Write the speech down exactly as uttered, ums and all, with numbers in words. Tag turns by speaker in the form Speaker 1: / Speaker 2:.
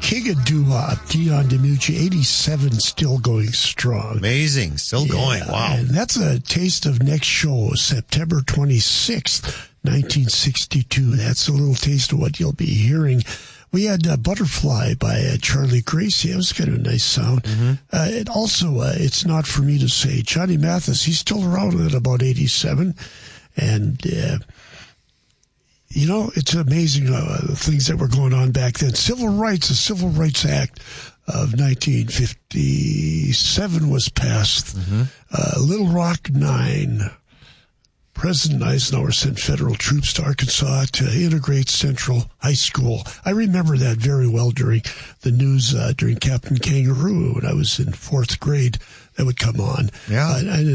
Speaker 1: king of doo-wop, Dion DiMucci, eighty-seven, still going strong.
Speaker 2: Amazing, still yeah, going, wow.
Speaker 1: And that's a taste of next show, September twenty-sixth, nineteen sixty-two. That's a little taste of what you'll be hearing. We had uh, Butterfly by uh, Charlie Gracie. It was kind of a nice sound. Mm-hmm. Uh, it also, uh, It's Not For Me To Say. Johnny Mathis, he's still around at about eighty-seven. And, uh, you know, it's amazing uh, the things that were going on back then. Civil rights, the Civil Rights Act of nineteen fifty-seven was passed. Mm-hmm. Uh, Little Rock Nine. President Eisenhower sent federal troops to Arkansas to integrate Central High School. I remember that very well during the news, uh, during Captain Kangaroo when I was in fourth grade. That would come on.
Speaker 2: Yeah.
Speaker 1: Uh, and